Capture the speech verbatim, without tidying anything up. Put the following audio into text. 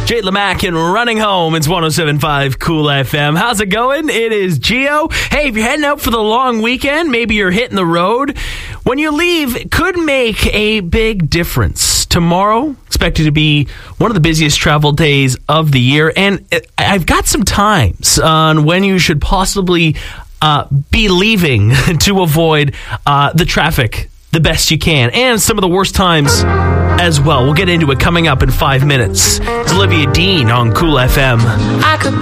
Jade Lamack and Running Home. It's one oh seven point five Cool F M. How's it going? It is Gio. Hey, if you're heading out for the long weekend, maybe you're hitting the road. When you leave, it could make a big difference. Tomorrow, expected to be one of the busiest travel days of the year. And I've got some times on when you should possibly uh, be leaving to avoid uh, the traffic the best you can, and some of the worst times as well. We'll get into it coming up in five minutes. It's Olivia Dean on Cool F M. I could